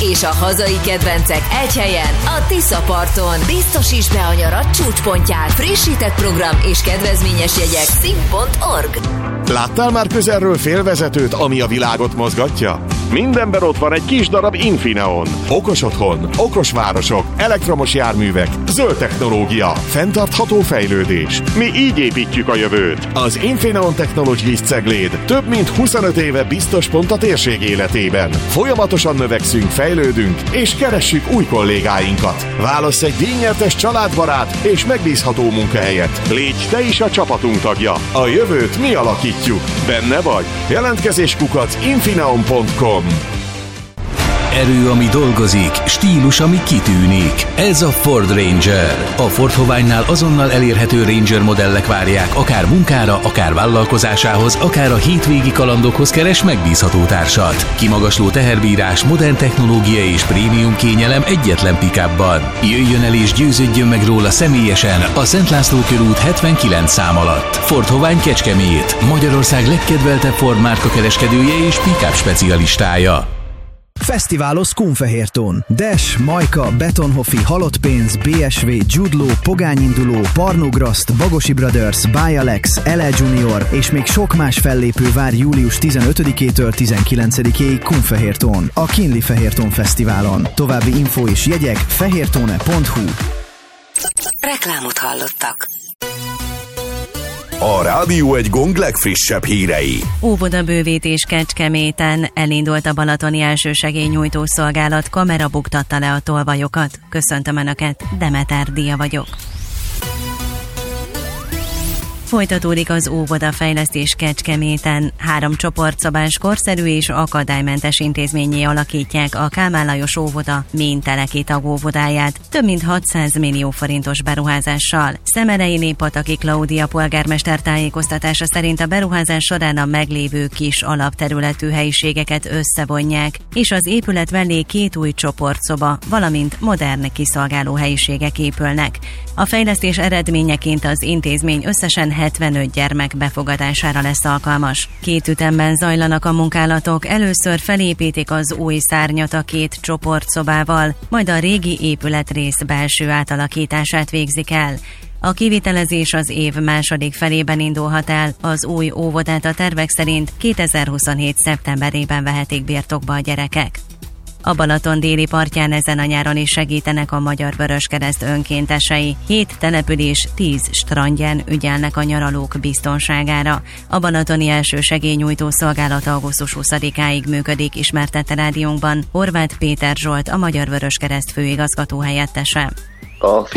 és a hazai kedvencek egy helyen a Tisza-parton. Biztosíts be a nyarad csúcspontját. Frissített program és kedvezményes jegyek szín.org. Láttál már közelről félvezetőt, ami a világot mozgatja? Mindenben ott van egy kis darab Infineon. Okos otthon, okos városok, elektromos járművek, zöld technológia, fenntartható fejlődés. Mi így építjük a jövőt. Az Infineon Technologies Cegléd több mint 25 éve biztos pont a térség életében. Folyamatosan növekszünk, fejlődünk, és keressük új kollégáinkat. Válassz egy díjnyertes családbarát és megbízható munkahelyet. Légy te is a csapatunk tagja. A jövőt mi alakítjuk. Benne vagy? Jelentkezés @infineon.com. Erő, ami dolgozik, stílus, ami kitűnik. Ez a Ford Ranger. A Ford Hoványnál azonnal elérhető Ranger modellek várják, akár munkára, akár vállalkozásához, akár a hétvégi kalandokhoz keres megbízható társat. Kimagasló teherbírás, modern technológia és prémium kényelem egyetlen pick-upban. Jöjjön el és győződjön meg róla személyesen a Szent László körút 79 szám alatt. Ford Hovány Kecskemét, Magyarország legkedveltebb Ford márka kereskedője és pick-up specialistája. Fesztiválos Kunfehértón. Dash, Majka, Betonhoffi, Halottpénz, BSV, Judlo, Pogányinduló, Parnograszt, Bagosi Brothers, Bialex, LL Junior és még sok más fellépő vár július 15-től 19-ig Kunfehértón, a Kinli Fehértón Fesztiválon. További info és jegyek fehértone.hu. Reklámot hallottak. A Rádió egy Gong legfrissebb hírei. Óvodabővítés Kecskeméten. Elindult a balatoni elsősegélynyújtó szolgálat, kamera buktatta le a tolvajokat. Köszöntöm Önöket, Demeter Dia vagyok. Folytatódik az óvodafejlesztés Kecskeméten. 3 csoportszobás, korszerű és akadálymentes intézménnyé alakítják a Kálmán Lajos óvoda Minteleki tagóvodáját több mint 600 millió forintos beruházással. Szemerei Pataki Klaudia polgármester tájékoztatása szerint a beruházás során a meglévő kis alapterületű helyiségeket összevonják, és az épület mellé 2 új csoportszoba, valamint modern kiszolgáló helyiségek épülnek. A fejlesztés eredményeként az intézmény összesen 75 gyermek befogadására lesz alkalmas. 2 ütemben zajlanak a munkálatok, először felépítik az új szárnyat a 2 csoportszobával, majd a régi épületrész belső átalakítását végzik el. A kivitelezés az év második felében indulhat el, az új óvodát a tervek szerint 2027. szeptemberében vehetik birtokba a gyerekek. A Balaton déli partján ezen a nyáron is segítenek a Magyar Vöröskereszt önkéntesei. 7 település 10 strandján ügyelnek a nyaralók biztonságára. A balatoni elsősegélynyújtó szolgálat augusztus 20-áig működik, ismertette rádiónkban Horváth Péter Zsolt, a Magyar Vöröskereszt főigazgató helyettese. A